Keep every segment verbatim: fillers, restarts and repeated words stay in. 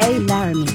Hey Laramie.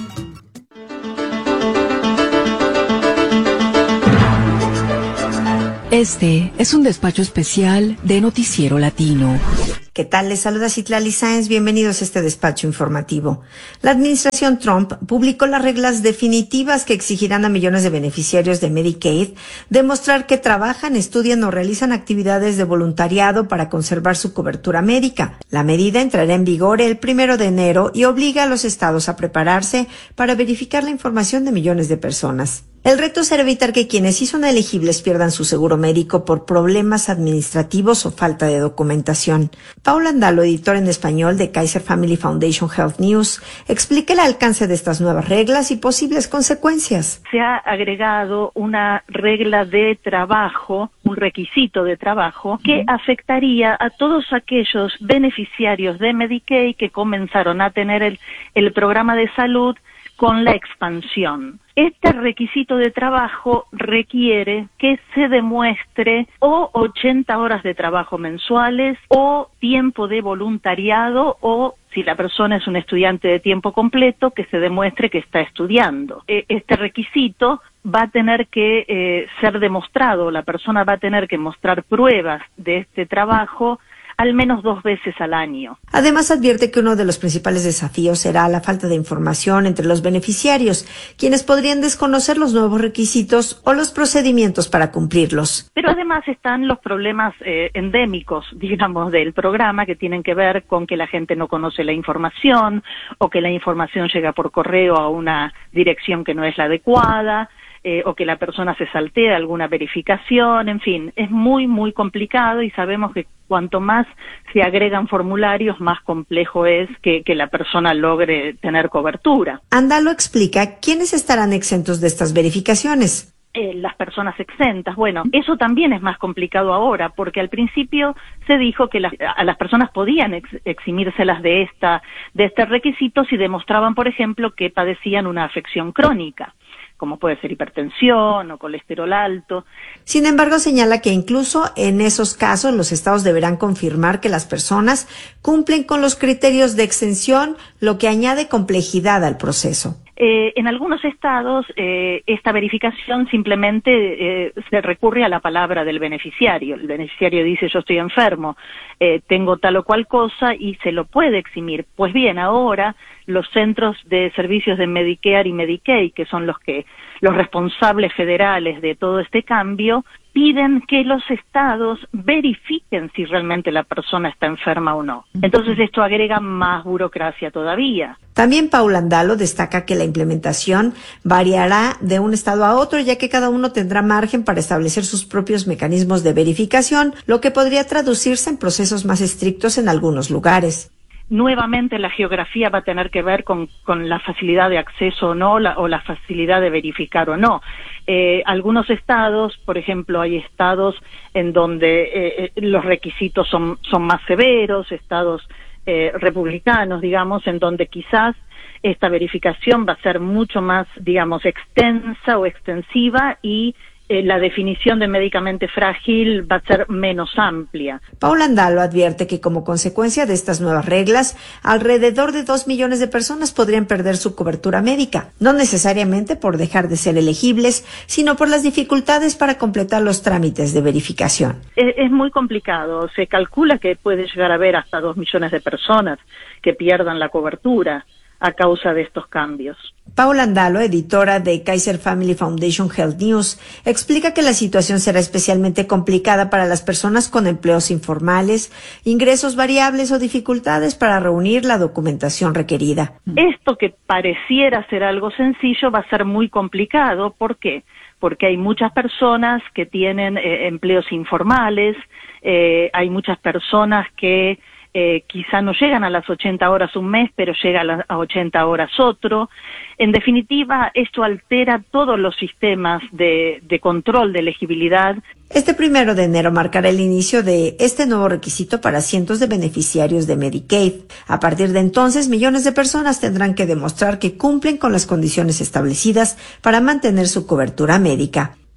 Este es un despacho especial de Noticiero Latino. ¿Qué tal? Les saluda Citlali Sáenz. Bienvenidos a este despacho informativo. La administración Trump publicó las reglas definitivas que exigirán a millones de beneficiarios de Medicaid demostrar que trabajan, estudian o realizan actividades de voluntariado para conservar su cobertura médica. La medida entrará en vigor el primero de enero y obliga a los estados a prepararse para verificar la información de millones de personas. El reto será evitar que quienes sí son elegibles pierdan su seguro médico por problemas administrativos o falta de documentación. Paula Andalo, editora en español de Kaiser Family Foundation Health News, explica el alcance de estas nuevas reglas y posibles consecuencias. Se ha agregado una regla de trabajo, un requisito de trabajo, que afectaría a todos aquellos beneficiarios de Medicaid que comenzaron a tener el, el programa de salud con la expansión. Este requisito de trabajo requiere que se demuestre o ochenta horas de trabajo mensuales o tiempo de voluntariado o, si la persona es un estudiante de tiempo completo, que se demuestre que está estudiando. Este requisito va a tener que eh, ser demostrado, la persona va a tener que mostrar pruebas de este trabajo al menos dos veces al año. Además, advierte que uno de los principales desafíos será la falta de información entre los beneficiarios, quienes podrían desconocer los nuevos requisitos o los procedimientos para cumplirlos. Pero además están los problemas eh, endémicos, digamos, del programa, que tienen que ver con que la gente no conoce la información o que la información llega por correo a una dirección que no es la adecuada. Eh, o que la persona se saltea alguna verificación, en fin, es muy, muy complicado y sabemos que cuanto más se agregan formularios, más complejo es que, que la persona logre tener cobertura. Andalo explica quiénes estarán exentos de estas verificaciones. Eh, las personas exentas. Bueno, eso también es más complicado ahora, porque al principio se dijo que las, a las personas podían ex, eximírselas de esta, de este requisito si demostraban, por ejemplo, que padecían una afección crónica, como puede ser hipertensión o colesterol alto. Sin embargo, señala que incluso en esos casos los estados deberán confirmar que las personas cumplen con los criterios de exención, lo que añade complejidad al proceso. Eh, en algunos estados, eh, esta verificación simplemente eh, se recurre a la palabra del beneficiario. El beneficiario dice, yo estoy enfermo, eh, tengo tal o cual cosa, y se lo puede eximir. Pues bien, ahora los centros de servicios de Medicare y Medicaid, que son los que los responsables federales de todo este cambio, piden que los estados verifiquen si realmente la persona está enferma o no. Entonces esto agrega más burocracia todavía. También Paula Andalo destaca que la implementación variará de un estado a otro, ya que cada uno tendrá margen para establecer sus propios mecanismos de verificación, lo que podría traducirse en procesos más estrictos en algunos lugares. Nuevamente la geografía va a tener que ver con, con la facilidad de acceso o no, la, o la facilidad de verificar o no. Eh, algunos estados, por ejemplo, hay estados en donde eh, los requisitos son, son más severos, estados eh, republicanos, digamos, en donde quizás esta verificación va a ser mucho más, digamos, extensa o extensiva y Eh, la definición de médicamente frágil va a ser menos amplia. Paula Andalo advierte que como consecuencia de estas nuevas reglas, alrededor de dos millones de personas podrían perder su cobertura médica, no necesariamente por dejar de ser elegibles, sino por las dificultades para completar los trámites de verificación. Es, es muy complicado. Se calcula que puede llegar a haber hasta dos millones de personas que pierdan la cobertura a causa de estos cambios. Paula Andalo, editora de Kaiser Family Foundation Health News, explica que la situación será especialmente complicada para las personas con empleos informales, ingresos variables o dificultades para reunir la documentación requerida. Esto que pareciera ser algo sencillo va a ser muy complicado. ¿Por qué? Porque hay muchas personas que tienen eh, empleos informales, eh, hay muchas personas que Eh, quizá no llegan a las ochenta horas un mes, pero llega a, las, a ochenta horas otro. En definitiva, esto altera todos los sistemas de, de control de elegibilidad. Este primero de enero marcará el inicio de este nuevo requisito para cientos de beneficiarios de Medicaid. A partir de entonces, millones de personas tendrán que demostrar que cumplen con las condiciones establecidas para mantener su cobertura médica.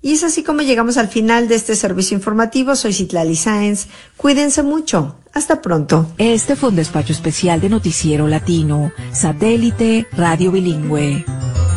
Y es así como llegamos al final de este servicio informativo. Soy Citlali Sáenz. Cuídense mucho. Hasta pronto. Este fue un despacho especial de Noticiero Latino, Satélite Radio Bilingüe.